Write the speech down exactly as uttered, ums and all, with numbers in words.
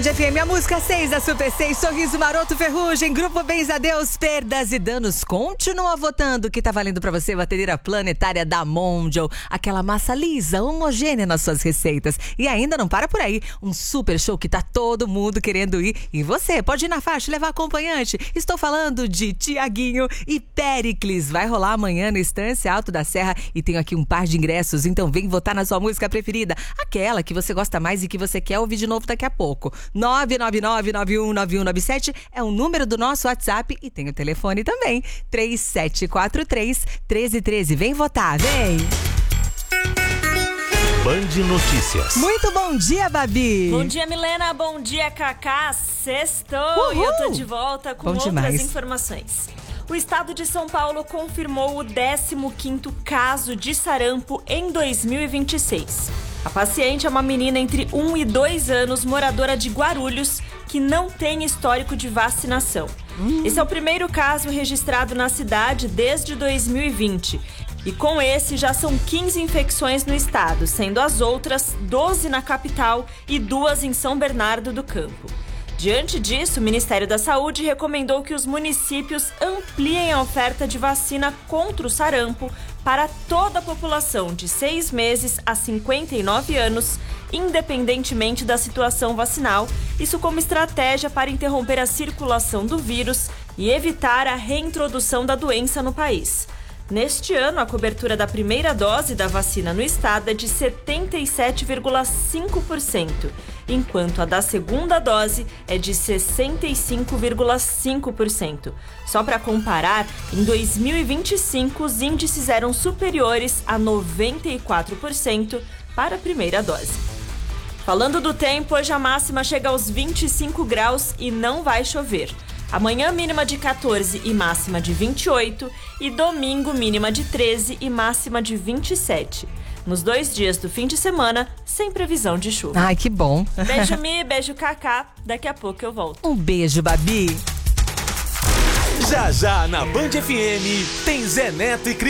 F M, a música seis da Super seis, Sorriso Maroto, Ferrugem, Grupo Bens a Deus, Perdas e Danos. Continua votando, que tá valendo pra você batedeira planetária da Mondial, aquela massa lisa, homogênea nas suas receitas. E ainda não para por aí, um super show que tá todo mundo querendo ir. E você pode ir na faixa, levar acompanhante. Estou falando de Tiaguinho e Péricles. Vai rolar amanhã na Estância Alto da Serra e tenho aqui um par de ingressos, então vem votar na sua música preferida, aquela que você gosta mais e que você quer ouvir de novo daqui a pouco. nove nove nove, nove um nove um nove sete é o número do nosso WhatsApp e tem o telefone também. três sete quatro três, um três um três. Vem votar, vem! Band Notícias. Muito bom dia, Babi! Bom dia, Milena. Bom dia, Cacá. Sextou e eu tô de volta com Bom outras demais. informações. O estado de São Paulo confirmou o décimo quinto caso de sarampo em dois mil e vinte e seis. A paciente é uma menina entre um e dois anos, moradora de Guarulhos, que não tem histórico de vacinação. Hum. Esse é o primeiro caso registrado na cidade desde dois mil e vinte. E com esse já são quinze infecções no estado, sendo as outras doze na capital e duas em São Bernardo do Campo. Diante disso, o Ministério da Saúde recomendou que os municípios ampliem a oferta de vacina contra o sarampo para toda a população de seis meses a cinquenta e nove anos, independentemente da situação vacinal, isso como estratégia para interromper a circulação do vírus e evitar a reintrodução da doença no país. Neste ano, a cobertura da primeira dose da vacina no estado é de setenta e sete vírgula cinco por cento, enquanto a da segunda dose é de sessenta e cinco vírgula cinco por cento. Só para comparar, em dois mil e vinte e cinco, os índices eram superiores a noventa e quatro por cento para a primeira dose. Falando do tempo, hoje a máxima chega aos vinte e cinco graus e não vai chover. Amanhã, mínima de quatorze e máxima de vinte e oito. E domingo, mínima de treze e máxima de vinte e sete. Nos dois dias do fim de semana, sem previsão de chuva. Ai, que bom. Beijo, Mi, beijo, Cacá. Daqui a pouco eu volto. Um beijo, Babi. Já já na Band F M tem Zé Neto e Cris.